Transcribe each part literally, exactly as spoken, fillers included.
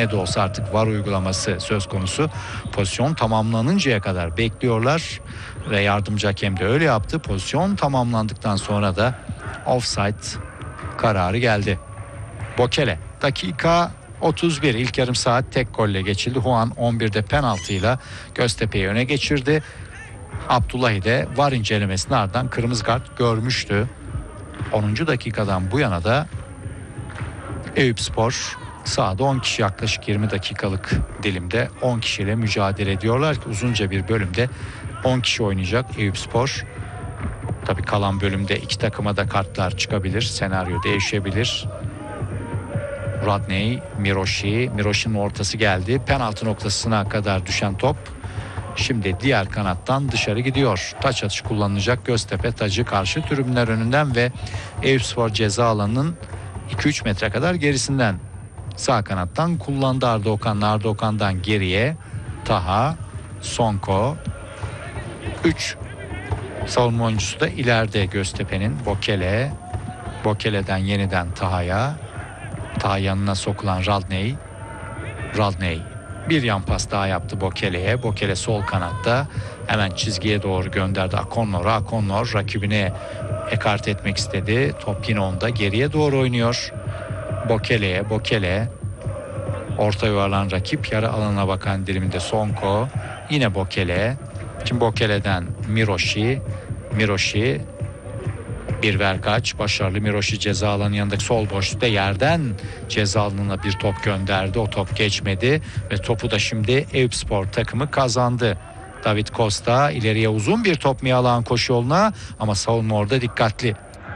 Ne de olsa artık var uygulaması söz konusu. Pozisyon tamamlanıncaya kadar bekliyorlar ve yardımcı hakem de öyle yaptı. Pozisyon tamamlandıktan sonra da offside kararı geldi. Bokele dakika otuz bir, ilk yarım saat tek golle geçildi. Juan on birde penaltıyla Göztepe'yi öne geçirdi. Abdullahi de var incelemesinin ardından kırmızı kart görmüştü. onuncu dakikadan bu yana da Eyüpspor sahada on kişi, yaklaşık yirmi dakikalık dilimde on kişiyle mücadele ediyorlar ki uzunca bir bölümde on kişi oynayacak Eyüpspor. Tabii kalan bölümde iki takıma da kartlar çıkabilir, senaryo değişebilir. Radney, Miroshi, Miroshi'nin ortası geldi. Penaltı noktasına kadar düşen top şimdi diğer kanattan dışarı gidiyor. Taç atışı kullanılacak Göztepe tacı karşı tribünler önünden ve Eyüpspor ceza alanının iki üç metre kadar gerisinden. Sağ kanattan kullandı Arda Okan. Arda Okan'dan geriye Taha, Sonko, üç savunma oyuncusu da ileride Göztepe'nin. Bokele, Bokele'den yeniden Taha'ya, Taha yanına sokulan Radney, Radney bir yan pas daha yaptı Bokele'ye. Bokele sol kanatta hemen çizgiye doğru gönderdi Akonnor'a. Akonnor rakibine ekart etmek istedi. Top yine onda, geriye doğru oynuyor. Bokele'ye, Bokele orta yuvarlan rakip, yarı alana bakan diliminde Sonko, yine Bokele. Şimdi Bokele'den Miroshi, Miroshi bir verkaç başarılı. Miroshi ceza alanı yanındaki sol boşlukta yerden ceza alanına bir top gönderdi. O top geçmedi ve topu da şimdi Eyüpspor takımı kazandı. David Costa ileriye uzun bir top Mialak'ın koşu yoluna ama savunma orada dikkatli.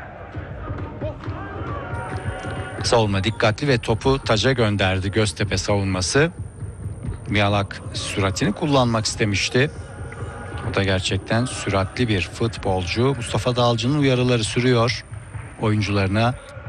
Savunma dikkatli ve topu taca gönderdi Göztepe savunması. Mialak süratini kullanmak istemişti. O da gerçekten süratli bir futbolcu. Mustafa Dalcı'nın uyarıları sürüyor oyuncularına.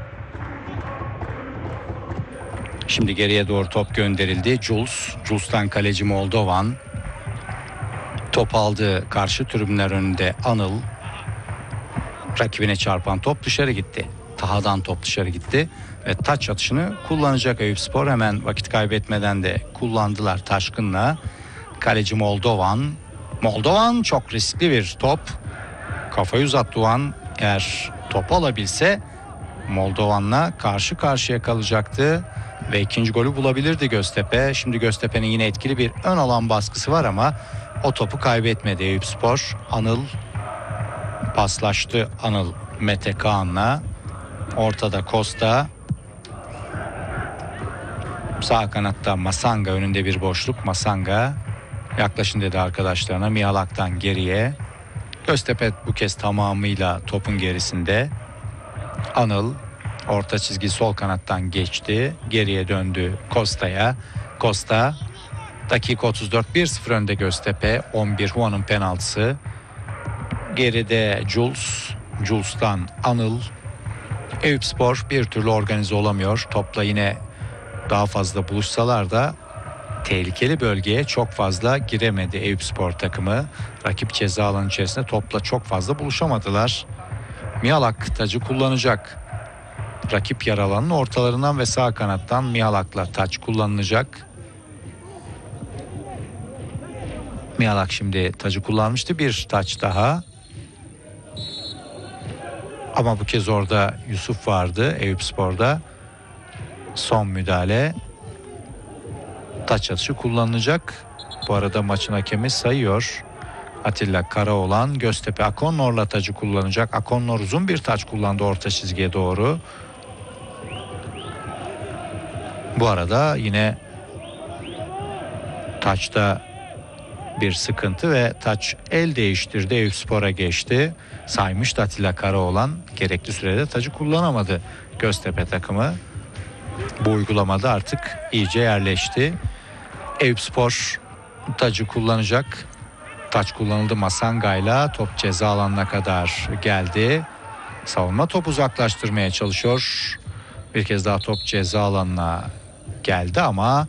Şimdi geriye doğru top gönderildi. Jules, Jules'tan kaleci Moldovan. Top aldı karşı tribünler önünde Anıl. Rakibine çarpan top dışarı gitti. Taha'dan top dışarı gitti ve taç atışını kullanacak Eyüpspor. Hemen vakit kaybetmeden de kullandılar Taşkın'la. Kaleci Moldovan. Moldovan çok riskli bir top. Kafayı uzattı Doğan. Eğer topu alabilse Moldovan'la karşı karşıya kalacaktı ve ikinci golü bulabilirdi Göztepe. Şimdi Göztepe'nin yine etkili bir ön alan baskısı var ama o topu kaybetmedi Eyüpspor. Anıl paslaştı, Anıl Mete Kaan'la. Ortada Costa. Sağ kanatta Masanga, önünde bir boşluk. Masanga yaklaşın dedi arkadaşlarına. Mialak'tan geriye. Göztepe bu kez tamamıyla topun gerisinde. Anıl orta çizgi sol kanattan geçti. Geriye döndü Costa'ya. Costa dakika otuz dört, bir sıfır önde Göztepe. on bir Juan'ın penaltısı. Geride Jules. Jules'tan Anıl. Eyüpspor bir türlü organize olamıyor. Topla yine daha fazla buluşsalar da tehlikeli bölgeye çok fazla giremedi Eyüpspor takımı. Rakip ceza alanı içerisinde topla çok fazla buluşamadılar. Mialak tacı kullanacak. Rakip yer alanının ortalarından ve sağ kanattan Mialak'la taç kullanılacak. Mialak şimdi tacı kullanmıştı. Bir taç daha. Ama bu kez orada Yusuf vardı Eyüpspor'da. Son müdahale. Taç atışı kullanılacak. Bu arada maçın hakemi sayıyor. Atilla Karaoğlan. Göztepe Akonnor'la tacı kullanacak. Akonnor uzun bir taç kullandı orta çizgiye doğru. Bu arada yine taçta bir sıkıntı ve taç el değiştirdi. Eyüpspor'a geçti. Saymıştı Atilla Karaoğlan. Gerekli sürede tacı kullanamadı Göztepe takımı. Bu uygulamada artık iyice yerleşti. Eyüpspor tacı kullanacak. Taç kullanıldı Masanga'yla. Top ceza alanına kadar geldi. Savunma top uzaklaştırmaya çalışıyor. Bir kez daha top ceza alanına geldi ama